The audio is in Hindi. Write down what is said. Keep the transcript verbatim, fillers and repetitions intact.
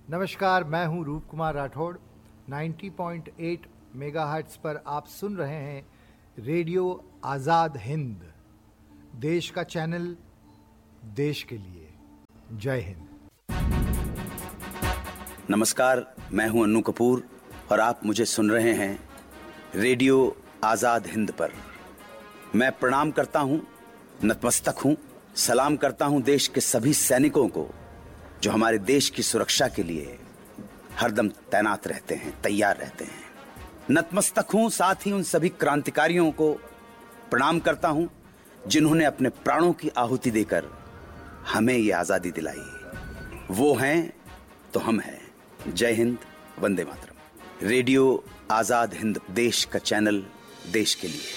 नमस्कार, मैं हूं रूप कुमार राठौड़। नब्बे पॉइंट आठ मेगाहर्ट्ज पर आप सुन रहे हैं रेडियो आज़ाद हिंद, देश का चैनल, देश के लिए। जय हिंद। नमस्कार, मैं हूं अन्नू कपूर और आप मुझे सुन रहे हैं रेडियो आज़ाद हिंद पर। मैं प्रणाम करता हूं, नतमस्तक हूं, सलाम करता हूं देश के सभी सैनिकों को जो हमारे देश की सुरक्षा के लिए हरदम तैनात रहते हैं, तैयार रहते हैं। नतमस्तक हूं साथ ही उन सभी क्रांतिकारियों को प्रणाम करता हूं जिन्होंने अपने प्राणों की आहुति देकर हमें ये आजादी दिलाई। वो हैं तो हम हैं। जय हिंद, वंदे मातरम। रेडियो आजाद हिंद, देश का चैनल, देश के लिए।